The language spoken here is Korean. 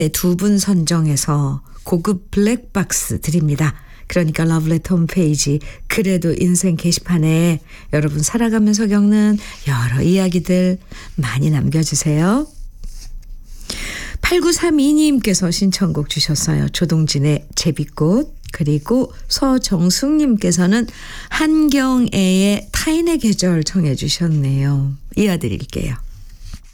두 분 선정해서 고급 블랙박스 드립니다. 그러니까 러브레터 홈페이지 그래도 인생 게시판에 여러분 살아가면서 겪는 여러 이야기들 많이 남겨주세요. 8932님께서 신청곡 주셨어요. 조동진의 제비꽃. 그리고 서정숙님께서는 한경애의 타인의 계절 청해 주셨네요. 이어드릴게요.